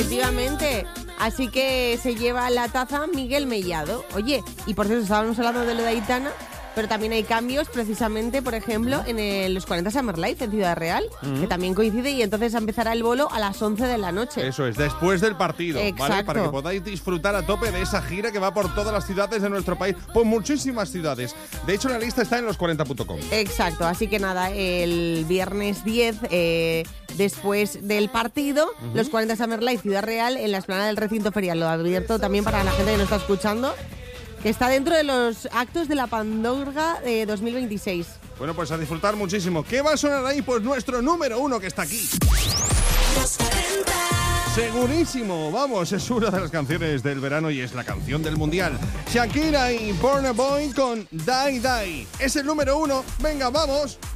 Efectivamente. Así que se lleva la taza Miguel Mellado. Oye, y por cierto, estábamos hablando de lo de Aitana, pero también hay cambios precisamente, por ejemplo, en los 40 Summer Life en Ciudad Real, que también coincide, y entonces empezará el bolo a las 11 de la noche. Eso es, después del partido, Exacto. ¿vale? Para que podáis disfrutar a tope de esa gira que va por todas las ciudades de nuestro país, por muchísimas ciudades. De hecho, la lista está en los40.com. Exacto, así que nada, el viernes 10, después del partido, los 40 Summer Life Ciudad Real en la explanada del recinto ferial. Lo abierto también para la gente que nos está escuchando, que está dentro de los actos de la Pandorga de 2026. Bueno, pues a disfrutar muchísimo. ¿Qué va a sonar ahí? Pues nuestro número 1 que está aquí. Segurísimo, vamos, es una de las canciones del verano y es la canción del mundial. Shakira y Burna Boy con Die Die. Es el número 1, venga, vamos.